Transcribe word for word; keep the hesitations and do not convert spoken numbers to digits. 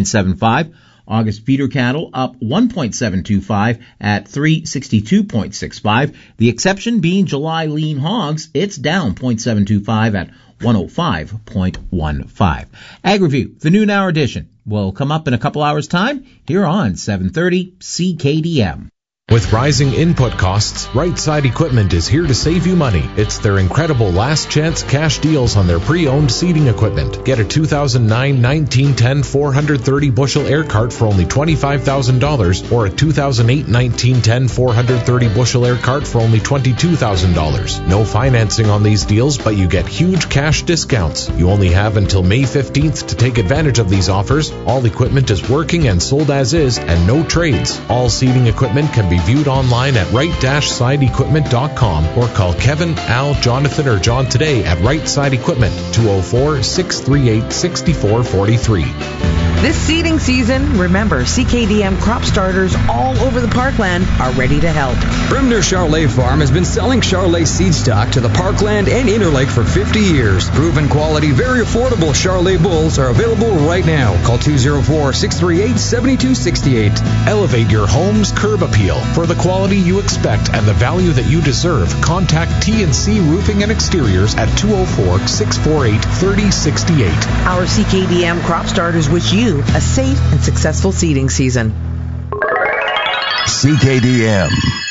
point seven five. August feeder cattle up one point seven two five at three sixty-two point six five. The exception being July lean hogs. It's down zero point seven two five at one oh five point one five. Ag Review, the noon hour edition, will come up in a couple hours' time here on seven thirty C K D M. With rising input costs, Right Side Equipment is here to save you money. It's their incredible last chance cash deals on their pre-owned seeding equipment. Get a two thousand nine nineteen ten four hundred thirty bushel air cart for only twenty-five thousand dollars or a two thousand eight nineteen ten four hundred thirty bushel air cart for only twenty-two thousand dollars. No financing on these deals, but you get huge cash discounts. You only have until May fifteenth to take advantage of these offers. All equipment is working and sold as is, and no trades. All seeding equipment can be viewed online at right side equipment dot com or call Kevin, Al, Jonathan, or John today at Right Side Equipment, two oh four, six three eight, six four four three. This seeding season, remember, C K D M crop starters all over the parkland are ready to help. Bremner Charolais Farm has been selling Charolais seed stock to the parkland and Interlake for fifty years. Proven quality, very affordable Charolais bulls are available right now. Call two oh four, six three eight, seven two six eight. Elevate your home's curb appeal. For the quality you expect and the value that you deserve, contact T and C Roofing and Exteriors at two oh four, six four eight, three oh six eight. Our C K D M crop starters wish you a safe and successful seeding season. C K D M.